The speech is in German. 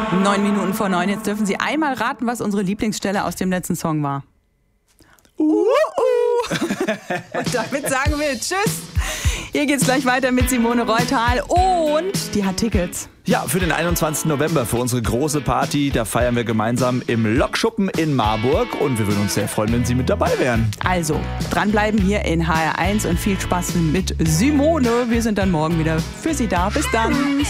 9 Minuten vor 9. Jetzt dürfen Sie einmal raten, was unsere Lieblingsstelle aus dem letzten Song war. Und damit sagen wir Tschüss. Hier geht's gleich weiter mit Simone Reutal und die hat Tickets. Ja, für den 21. November, für unsere große Party. Da feiern wir gemeinsam im Lokschuppen in Marburg und wir würden uns sehr freuen, wenn Sie mit dabei wären. Also, dranbleiben hier in HR1 und viel Spaß mit Simone. Wir sind dann morgen wieder für Sie da. Bis dann.